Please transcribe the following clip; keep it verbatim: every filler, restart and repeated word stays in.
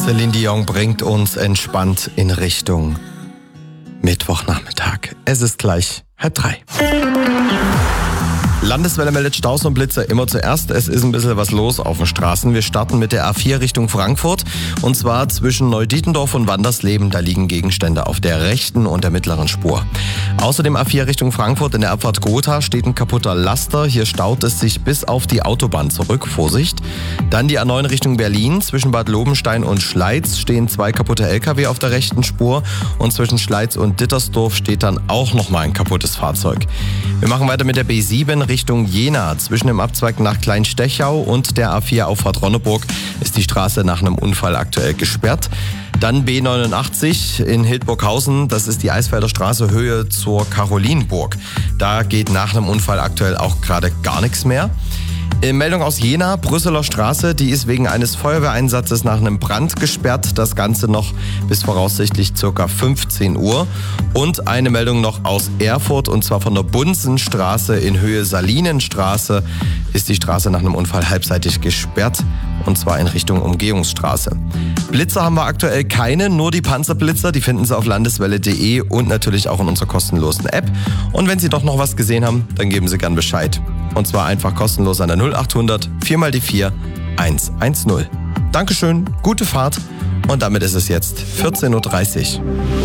Celine Dion bringt uns entspannt in Richtung Mittwochnachmittag. Es ist gleich halb drei. Landeswelle meldet Staus und Blitzer immer zuerst. Es ist ein bisschen was los auf den Straßen. Wir starten mit der A vier Richtung Frankfurt. Und zwar zwischen Neudietendorf und Wandersleben. Da liegen Gegenstände auf der rechten und der mittleren Spur. Außerdem A vier Richtung Frankfurt in der Abfahrt Gotha steht ein kaputter Laster. Hier staut es sich bis auf die Autobahn zurück. Vorsicht. Dann die A neun Richtung Berlin. Zwischen Bad Lobenstein und Schleiz stehen zwei kaputte L K W auf der rechten Spur. Und zwischen Schleiz und Dittersdorf steht dann auch nochmal ein kaputtes Fahrzeug. Wir machen weiter mit der B sieben Richtung Jena. Zwischen dem Abzweig nach Kleinstechau und der A vier Auffahrt Ronneburg ist die Straße nach einem Unfall aktuell gesperrt. Dann B neunundachtzig in Hildburghausen, das ist die Eisfelder Straße, Höhe zur Karolinenburg. Da geht nach einem Unfall aktuell auch gerade gar nichts mehr. Meldung aus Jena, Brüsseler Straße, die ist wegen eines Feuerwehreinsatzes nach einem Brand gesperrt. Das Ganze noch bis voraussichtlich ca. fünfzehn Uhr. Und eine Meldung noch aus Erfurt, und zwar von der Bunsenstraße in Höhe Salinenstraße ist die Straße nach einem Unfall halbseitig gesperrt. Und zwar in Richtung Umgehungsstraße. Blitzer haben wir aktuell keine, nur die Panzerblitzer. Die finden Sie auf landeswelle punkt de und natürlich auch in unserer kostenlosen App. Und wenn Sie doch noch was gesehen haben, dann geben Sie gern Bescheid. Und zwar einfach kostenlos an der null achthundert vier mal die vier eins eins null. Dankeschön, gute Fahrt und damit ist es jetzt vierzehn Uhr dreißig.